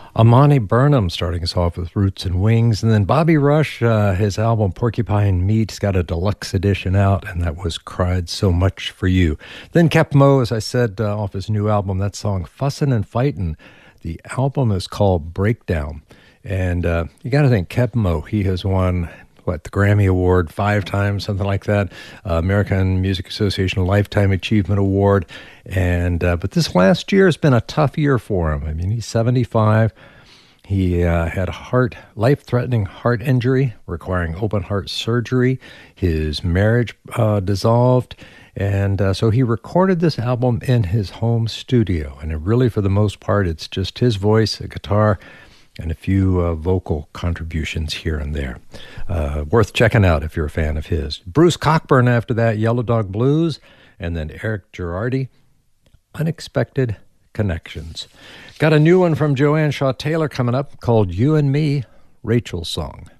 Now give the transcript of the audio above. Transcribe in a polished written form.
Amani Burnham starting us off with Roots and Wings. And then Bobby Rush, his album Porcupine Meat's got a deluxe edition out, and that was Cried So Much For You. Then Kep Mo, as I said, off his new album, that song Fussin' and Fightin'. The album is called Breakdown. And you got to think, Kep Mo, he has won the Grammy Award 5 times, something like that, American Music Association Lifetime Achievement Award, and but this last year has been a tough year for him. I mean, he's 75. He had a life-threatening heart injury requiring open heart surgery. His marriage dissolved, and so he recorded this album in his home studio, and really, for the most part, it's just his voice, a guitar, and a few vocal contributions here and there. Worth checking out if you're a fan of his. Bruce Cockburn after that, Yellow Dog Blues, and then Eric Girardi, Unexpected Connections. Got a new one from Joanne Shaw Taylor coming up called You and Me, Rachel's Song.